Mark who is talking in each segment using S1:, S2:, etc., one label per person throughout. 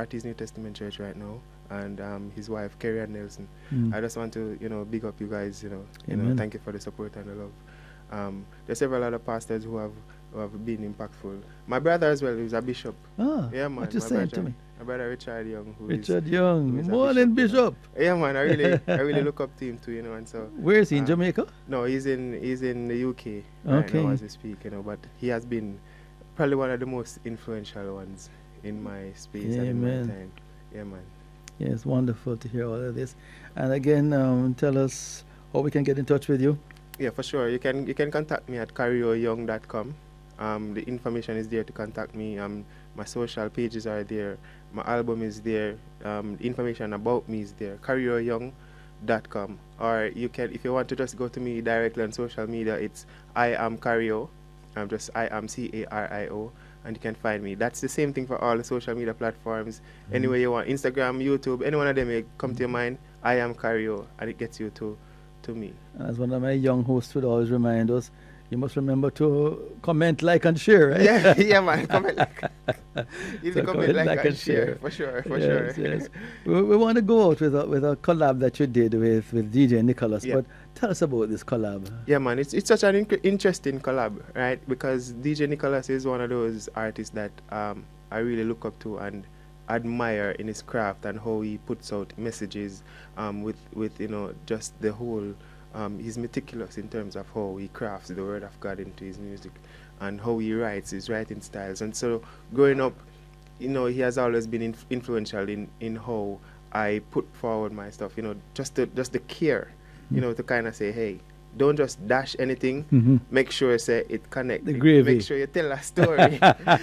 S1: Artist New Testament Church right now, and his wife, Kerry Ann Nelson. I just want to, big up you guys, thank you for the support and the love. There's several other pastors who have been impactful. My brother as well, who's a bishop.
S2: Ah,
S1: yeah, man.
S2: what you saying to me?
S1: My brother Richard Young.
S2: Richard Young,
S1: who is a
S2: morning bishop.
S1: Yeah, man. I really look up to him too, and so.
S2: Where is he, in Jamaica?
S1: No, he's in the UK right now as we speak, but he has been probably one of the most influential ones in my space and in my time. Yeah, man.
S2: Yeah, it's wonderful to hear all of this. And again, tell us how we can get in touch with you.
S1: Yeah, for sure. You can contact me at carryoyoung.com. The information is there to contact me. My social pages are there. My album is there. The information about me is there. carryoyoung.com. Or you can, if you want to just go to me directly on social media, it's I am Carrio. Just I am CARIO, and you can find me. That's the same thing for all the social media platforms. Anywhere you want, Instagram, YouTube, any one of them may come to your mind. I am Carrio, and it gets you to me.
S2: As one of my young hosts would always remind us, you must remember to comment, like, and share, right?
S1: Yeah, man. Comment, like. So comment, like, and share. For sure.
S2: Yes. We want to go out with a collab that you did with DJ Nicholas, but tell us about this collab.
S1: Yeah, man. It's such an interesting collab, right? Because DJ Nicholas is one of those artists that I really look up to and admire in his craft and how he puts out messages with just the whole. He's meticulous in terms of how he crafts the word of God into his music and how he writes, his writing styles. And so growing up, he has always been influential in how I put forward my stuff, just the care, to kind of say, hey, don't just dash anything. Make sure it connect. Make sure you tell a story.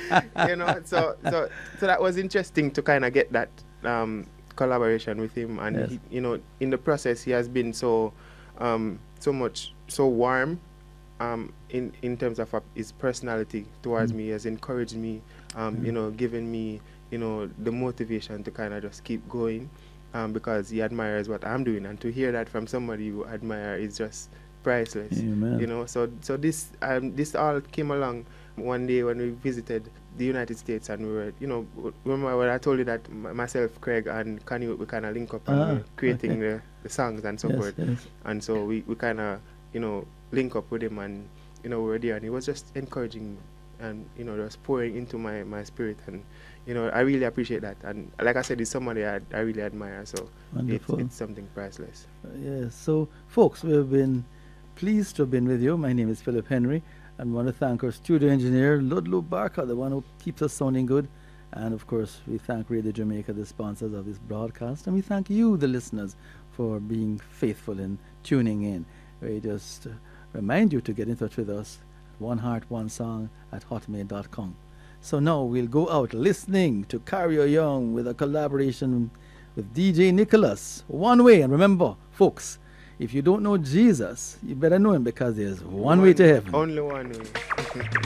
S1: So that was interesting to kind of get that collaboration with him. And he, in the process, he has been so warm in terms of his personality towards me. He has encouraged me, given me the motivation to kind of just keep going, because he admires what I'm doing, and to hear that from somebody you admire is just priceless.
S2: Amen.
S1: So this all came along one day when we visited the United States, and we were, remember when I told you that myself, Craig, and Kanye, we kind of link up and we're creating the songs and so forth.
S2: Yes.
S1: And so we kind of, link up with him, and, we were there, and he was just encouraging me and, just pouring into my spirit. And, I really appreciate that. And like I said, he's somebody I really admire. So it's something priceless.
S2: Yes. So, folks, we've been pleased to have been with you. My name is Philip Henry. And want to thank our studio engineer, Ludlow Barker, the one who keeps us sounding good. And, of course, we thank Radio Jamaica, the sponsors of this broadcast. And we thank you, the listeners, for being faithful in tuning in. We just remind you to get in touch with us at oneheartonesong@hotmail.com. So now we'll go out listening to Carrio Young with a collaboration with DJ Nicholas. One way. And remember, folks, if you don't know Jesus, you better know him, because there's one way to heaven.
S1: Only one way.